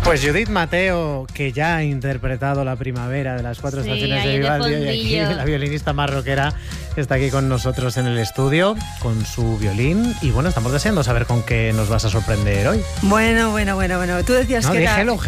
Pues Judith Mateo, que ya ha interpretado La Primavera de las 4 estaciones de Vivaldi, y aquí la violinista más rockera que está aquí con nosotros en el estudio con su violín. Y bueno, estamos deseando saber con qué nos vas a sorprender hoy. Bueno. Tú decías no, que era... Hello.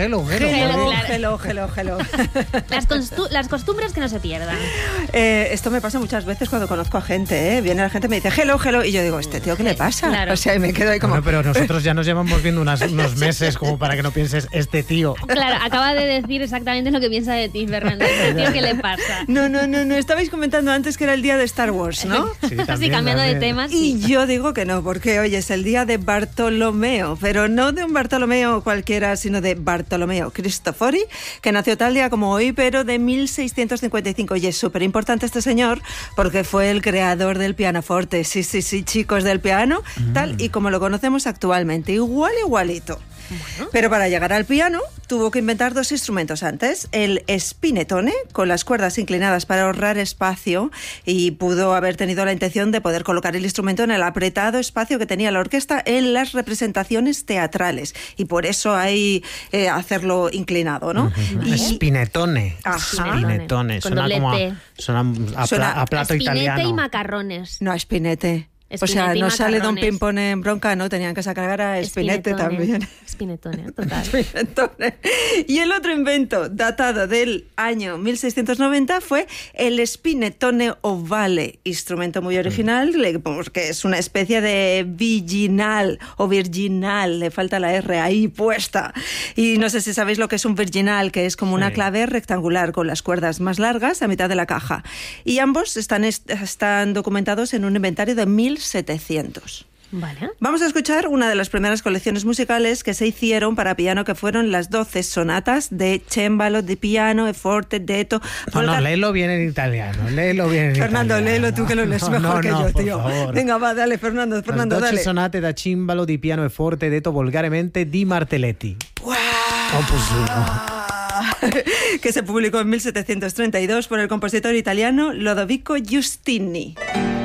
Las costumbres que no se pierdan. Esto me pasa muchas veces cuando conozco a gente, ¿eh? Viene la gente y me dice hello, y yo digo, ¿este tío qué le pasa? Claro. O sea, y me quedo ahí como... Bueno, pero nosotros ya nos llevamos viendo unos meses como para que no pienses, este tío... Claro, acaba de decir exactamente lo que piensa de ti, Fernando. Este tío, ¿qué le pasa? No. Estabais comentando antes que era el día de Star Wars, ¿no? Sí, también, así cambiando de temas. Y yo digo que no, porque hoy es el día de Bartolomeo, pero no de un Bartolomeo cualquiera, sino de Bartolomeo Cristofori, que nació tal día como hoy, pero de 1655. Y es súper importante este señor porque fue el creador del pianoforte. Sí, chicos, del piano, tal y como lo conocemos actualmente. Igualito. Bueno. Pero para llegar al piano tuvo que inventar 2 instrumentos antes, el spinetone, con las cuerdas inclinadas para ahorrar espacio, y pudo haber tenido la intención de poder colocar el instrumento en el apretado espacio que tenía la orquesta en las representaciones teatrales, y por eso hay hacerlo inclinado, ¿no? Y... Spinetone. Spinetone. Suena como a plato italiano. Spinete y macarrones. No, spinete. O sea, no sale Don Pimpón en bronca, ¿no? Tenían que sacar a Spinete también. Spinetone, total. Spinetone. Y el otro invento, datado del año 1690, fue el spinetone ovale, instrumento muy original, porque es una especie de virginal, le falta la R ahí puesta. Y no sé si sabéis lo que es un virginal, que es como una clave rectangular con las cuerdas más largas a mitad de la caja. Y ambos están documentados en un inventario de 1700. Vale. Vamos a escuchar una de las primeras colecciones musicales que se hicieron para piano, que fueron las 12 sonatas de cembalo, de piano, e forte, detto... No, léelo bien en italiano, Fernando, léelo tú, que lo lees mejor que yo, tío. Favor. Venga, va, dale, Fernando, dale. 12 sonate da cembalo, di piano e forte, detto volgaremente di Martelletti. ¡Wow! Opus 1. Que se publicó en 1732 por el compositor italiano Lodovico Giustini.